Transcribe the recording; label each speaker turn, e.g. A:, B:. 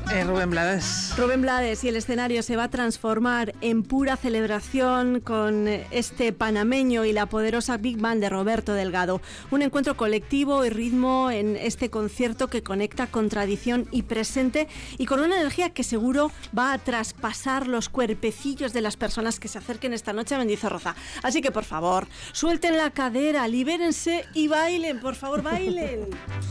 A: Rubén Blades.
B: Rubén Blades, y el escenario se va a transformar en pura celebración con este panameño y la poderosa Big Band de Roberto Delgado. Un encuentro colectivo y ritmo en este concierto que conecta con tradición y presente y con una energía que seguro va a traspasar los cuerpecillos de las personas que se acerquen esta noche a Mendizorroza. Así que, por favor, suelten la cadera, libérense y bailen, por favor, bailen.